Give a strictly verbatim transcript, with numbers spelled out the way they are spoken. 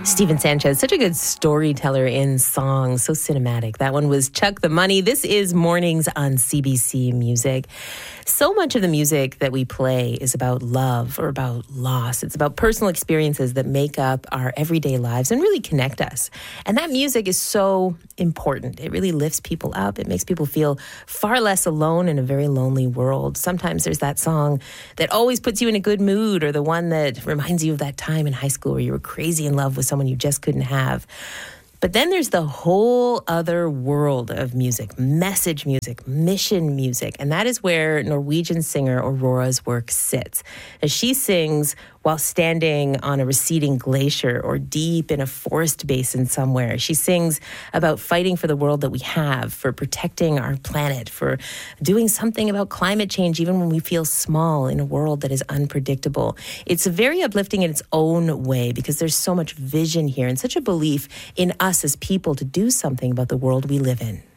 Stephen Sanchez, such a good storyteller in song, so cinematic. That one was Chuck the Money. This is Mornings on C B C Music. So much of the music that we play is about love or about loss. It's about personal experiences that make up our everyday lives and really connect us. And that music is so important. It really lifts people up. It makes people feel far less alone in a very lonely world. Sometimes there's that song that always puts you in a good mood, or the one that reminds you of that time in high school where you were crazy in love with someone you just couldn't have. But then there's the whole other world of music, message music, mission music. And that is where Norwegian singer Aurora's work sits, as she sings while standing on a receding glacier or deep in a forest basin somewhere. She sings about fighting for the world that we have, for protecting our planet, for doing something about climate change, even when we feel small in a world that is unpredictable. It's very uplifting in its own way because there's so much vision here and such a belief in us as people to do something about the world we live in.